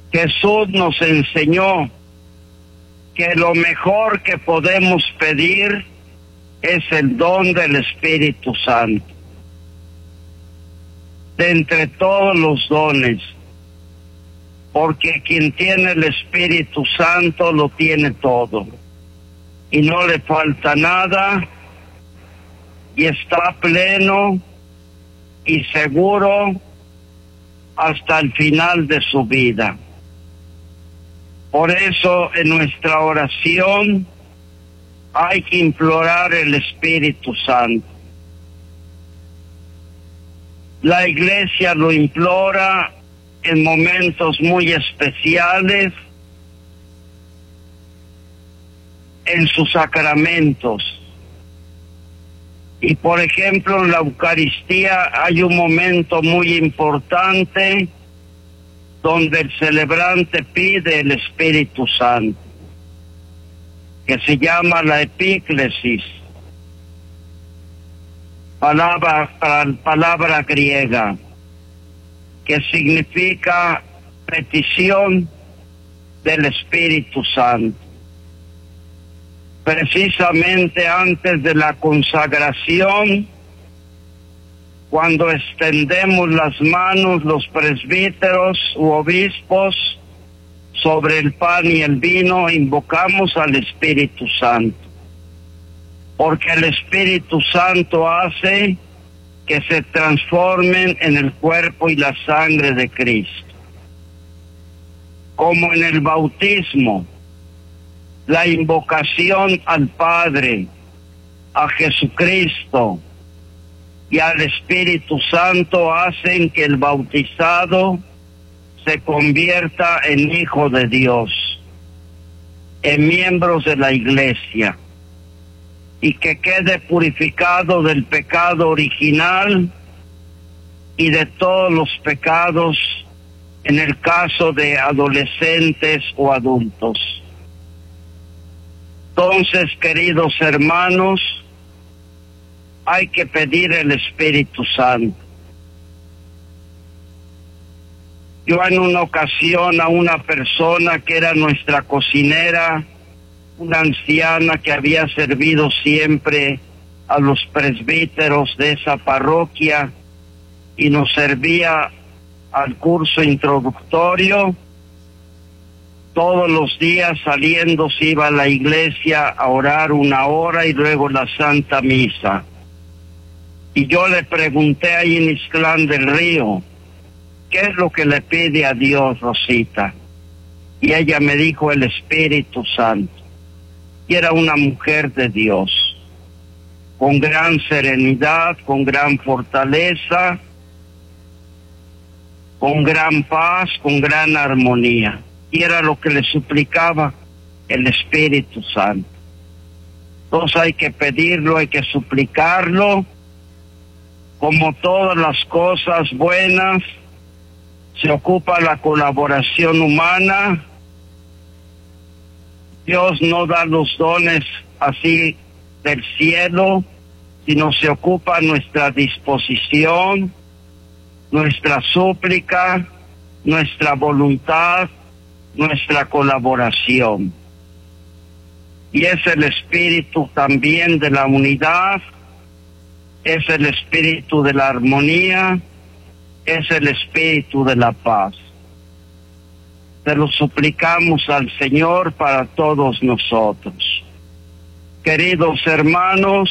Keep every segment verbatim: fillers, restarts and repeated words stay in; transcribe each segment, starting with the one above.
Jesús nos enseñó que lo mejor que podemos pedir es el don del Espíritu Santo. De entre todos los dones, porque quien tiene el Espíritu Santo lo tiene todo y no le falta nada y está pleno y seguro hasta el final de su vida. Por eso en nuestra oración hay que implorar el Espíritu Santo. La Iglesia lo implora en momentos muy especiales, en sus sacramentos. Y por ejemplo, en la Eucaristía hay un momento muy importante donde el celebrante pide el Espíritu Santo, que se llama la epíclesis, palabra, palabra griega, que significa petición del Espíritu Santo. Precisamente antes de la consagración, cuando extendemos las manos los presbíteros u obispos sobre el pan y el vino, invocamos al Espíritu Santo, porque el Espíritu Santo hace que se transformen en el cuerpo y la sangre de Cristo. Como en el bautismo, la invocación al Padre, a Jesucristo y al Espíritu Santo hacen que el bautizado se convierta en hijo de Dios, en miembros de la Iglesia, y que quede purificado del pecado original y de todos los pecados en el caso de adolescentes o adultos. Entonces, queridos hermanos, hay que pedir el Espíritu Santo. Yo en una ocasión a una persona que era nuestra cocinera, una anciana que había servido siempre a los presbíteros de esa parroquia y nos servía al curso introductorio, todos los días saliendo se iba a la iglesia a orar una hora y luego la Santa Misa. Y yo le pregunté ahí en Ixtlán del Río, ¿qué es lo que le pide a Dios, Rosita? Y ella me dijo el Espíritu Santo. Y era una mujer de Dios, con gran serenidad, con gran fortaleza, con gran paz, con gran armonía. Y era lo que le suplicaba el Espíritu Santo. Entonces hay que pedirlo, hay que suplicarlo. Como todas las cosas buenas, se ocupa la colaboración humana. Dios no da los dones así del cielo, sino se ocupa nuestra disposición, nuestra súplica, nuestra voluntad, nuestra colaboración. Y es el espíritu también de la unidad, es el espíritu de la armonía, es el espíritu de la paz. Se lo suplicamos al Señor para todos nosotros. Queridos hermanos,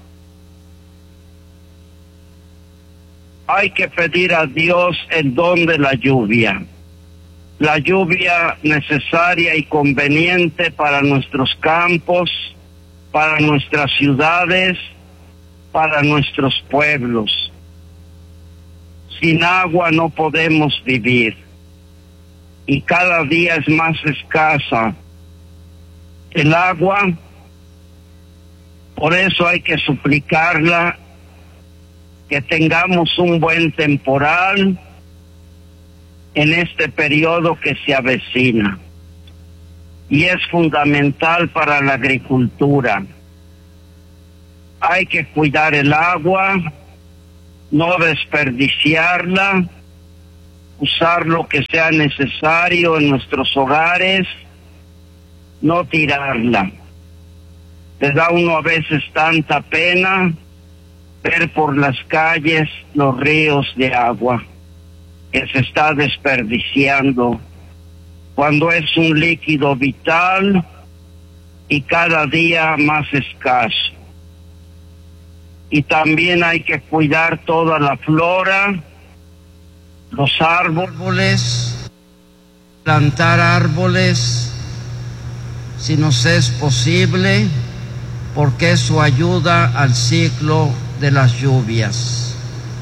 hay que pedir a Dios el don de la lluvia, la lluvia necesaria y conveniente para nuestros campos, para nuestras ciudades, para nuestros pueblos. Sin agua no podemos vivir y cada día es más escasa el agua. Por eso hay que suplicarla, que tengamos un buen temporal en este periodo que se avecina. Y es fundamental para la agricultura. Hay que cuidar el agua, no desperdiciarla, usar lo que sea necesario en nuestros hogares, no tirarla. Le da a uno a veces tanta pena ver por las calles los ríos de agua que se está desperdiciando, cuando es un líquido vital y cada día más escaso. Y también hay que cuidar toda la flora, los árboles, plantar árboles si nos es posible, porque eso ayuda al ciclo de las lluvias.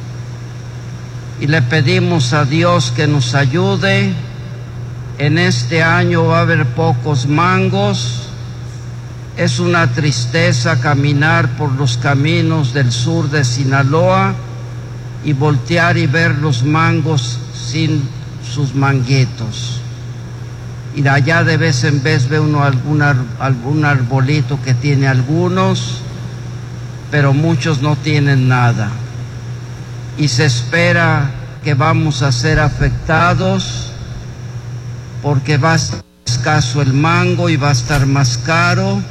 Y le pedimos a Dios que nos ayude. En este año va a haber pocos mangos. Es una tristeza caminar por los caminos del sur de Sinaloa y voltear y ver los mangos sin sus manguitos. Y de allá de vez en vez ve uno algún, ar, algún arbolito que tiene algunos, pero muchos no tienen nada. Y se espera que vamos a ser afectados porque va a estar escaso el mango y va a estar más caro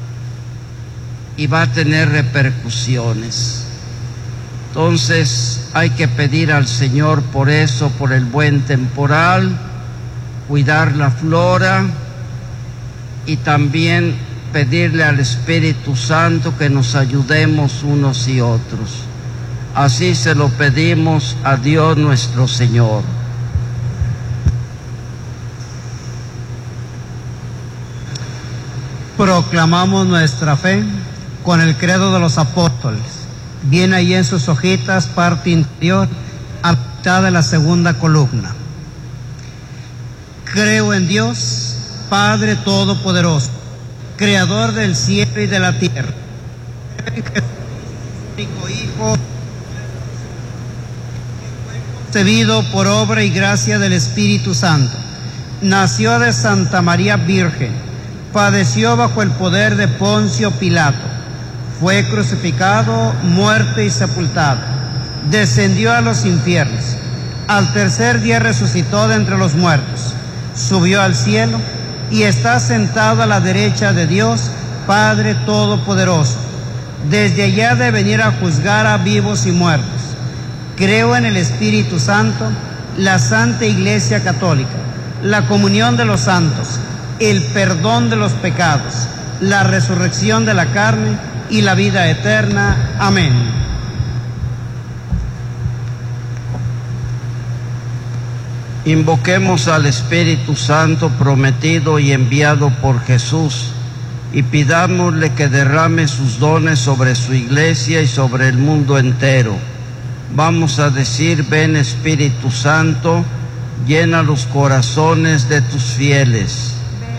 y va a tener repercusiones. Entonces hay que pedir al Señor por eso, por el buen temporal, cuidar la flora y también pedirle al Espíritu Santo que nos ayudemos unos y otros. Así se lo pedimos a Dios nuestro Señor. Proclamamos nuestra fe con el credo de los apóstoles. Viene ahí en sus hojitas, parte interior, a mitad de la segunda columna. Creo en Dios, Padre Todopoderoso, Creador del cielo y de la tierra. Creo en Jesús, único Hijo, concebido por obra y gracia del Espíritu Santo. Nació de Santa María Virgen, padeció bajo el poder de Poncio Pilato, fue crucificado, muerto y sepultado, descendió a los infiernos, al tercer día resucitó de entre los muertos, subió al cielo y está sentado a la derecha de Dios, Padre Todopoderoso. Desde allá de venir a juzgar a vivos y muertos. Creo en el Espíritu Santo, la Santa Iglesia Católica, la comunión de los santos, el perdón de los pecados, la resurrección de la carne y la vida eterna. Amén. Invoquemos al Espíritu Santo prometido y enviado por Jesús y pidámosle que derrame sus dones sobre su iglesia y sobre el mundo entero. Vamos a decir: ven Espíritu Santo, llena los corazones de tus fieles.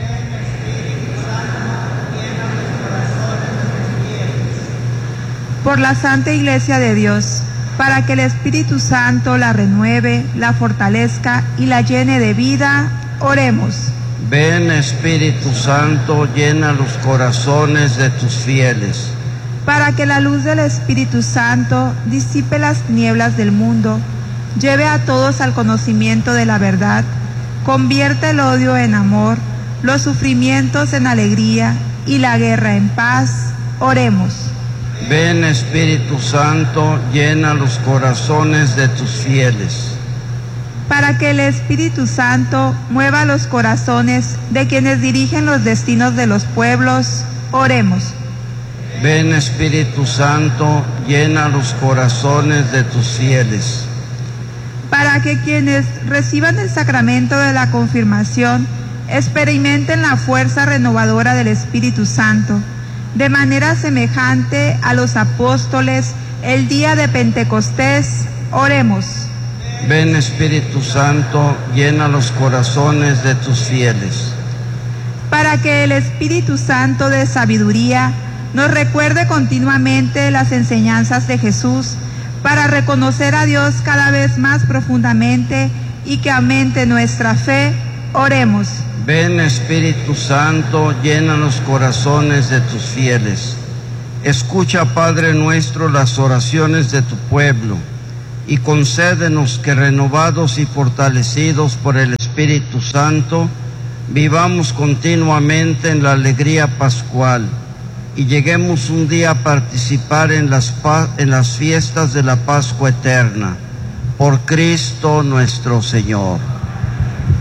Por la Santa Iglesia de Dios, para que el Espíritu Santo la renueve, la fortalezca y la llene de vida, oremos. Ven Espíritu Santo, llena los corazones de tus fieles. Para que la luz del Espíritu Santo disipe las nieblas del mundo, lleve a todos al conocimiento de la verdad, convierta el odio en amor, los sufrimientos en alegría y la guerra en paz, oremos. Ven Espíritu Santo, llena los corazones de tus fieles. Para que el Espíritu Santo mueva los corazones de quienes dirigen los destinos de los pueblos, oremos. Ven Espíritu Santo, llena los corazones de tus fieles. Para que quienes reciban el sacramento de la confirmación experimenten la fuerza renovadora del Espíritu Santo, de manera semejante a los apóstoles el día de Pentecostés, oremos. Ven Espíritu Santo, llena los corazones de tus fieles. Para que el Espíritu Santo de sabiduría nos recuerde continuamente las enseñanzas de Jesús, para reconocer a Dios cada vez más profundamente y que aumente nuestra fe, oremos. Ven Espíritu Santo, llena los corazones de tus fieles. Escucha, Padre nuestro, las oraciones de tu pueblo. y concédenos que, renovados y fortalecidos por el Espíritu Santo, vivamos continuamente en la alegría pascual y lleguemos un día a participar en las, en las fiestas de la Pascua eterna. Por Cristo nuestro Señor.